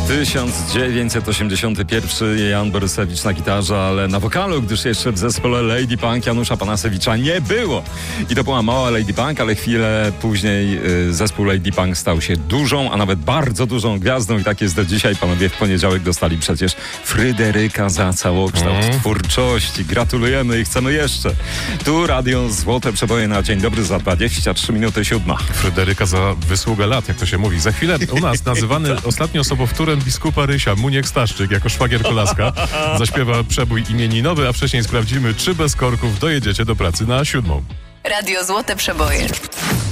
1981 Jan Borysewicz na gitarze, ale na wokalu, gdyż jeszcze w zespole Lady Punk Janusza Panasewicza nie było. I to była mała Lady Punk, ale chwilę później zespół Lady Punk stał się dużą, a nawet bardzo dużą gwiazdą i tak jest do dzisiaj. Panowie w poniedziałek dostali przecież Fryderyka za całokształt twórczości. Gratulujemy i chcemy jeszcze. Tu Radio Złote Przeboje na Dzień Dobry za 23 minuty 7. Fryderyka za wysługę lat, jak to się mówi. Za chwilę u nas nazywany ostatnio sobowtórem biskupa Rysia, Muniek Staszczyk, jako szwagier Kolaska, zaśpiewa przebój imieninowy, a wcześniej sprawdzimy, czy bez korków dojedziecie do pracy na 7. Radio Złote Przeboje.